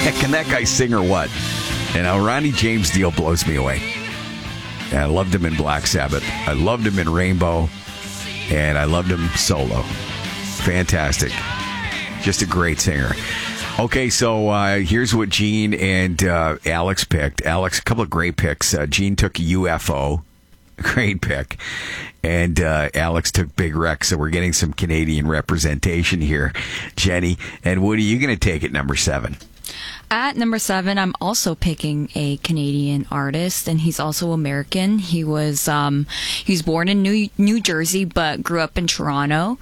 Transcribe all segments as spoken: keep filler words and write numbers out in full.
Can that guy sing or what? And now Ronnie James Dio blows me away. And I loved him in Black Sabbath. I loved him in Rainbow. And I loved him solo. Fantastic. Just a great singer. Okay, so uh, here's what Gene and uh, Alex picked. Alex, a couple of great picks. Uh, Gene took U F O. Great pick. And uh, Alex took Big Rex. So we're getting some Canadian representation here. Jenny and Woody, you going to take it number seven. At number seven, I'm also picking a Canadian artist, and he's also American. He was um, he was born in New New Jersey, but grew up in Toronto.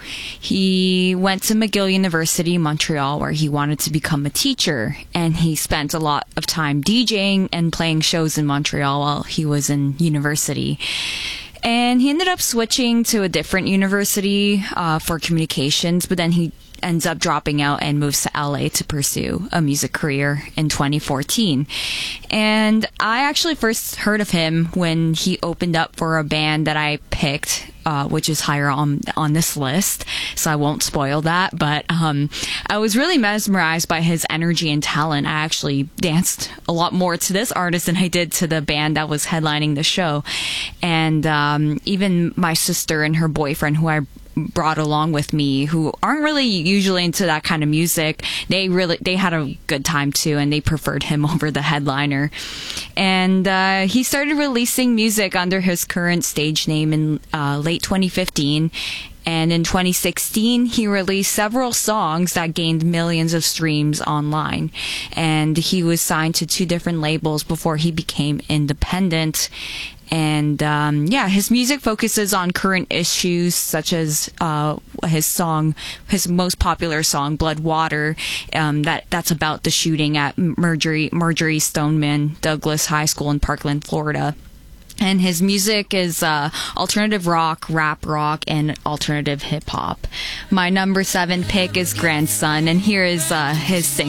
He went to McGill University, Montreal, where he wanted to become a teacher, and he spent a lot of time DJing and playing shows in Montreal while he was in university. And he ended up switching to a different university uh, for communications, but then he ends up dropping out and moves to L A to pursue a music career in twenty fourteen. And I actually first heard of him when he opened up for a band that I picked, uh, which is higher on on this list, so I won't spoil that. But um, I was really mesmerized by his energy and talent. I actually danced a lot more to this artist than I did to the band that was headlining the show. And um, even my sister and her boyfriend, who I brought along with me, who aren't really usually into that kind of music, they really they had a good time too, and they preferred him over the headliner. And uh, he started releasing music under his current stage name in uh, late twenty fifteen. And in twenty sixteen, he released several songs that gained millions of streams online. And he was signed to two different labels before he became independent. And um, yeah, his music focuses on current issues such as uh, his song, his most popular song, "Blood Water," um, that that's about the shooting at Marjorie Marjorie Stoneman Douglas High School in Parkland, Florida. And his music is uh, alternative rock, rap rock, and alternative hip hop. My number seven pick is Grandson, and here is uh, his sing.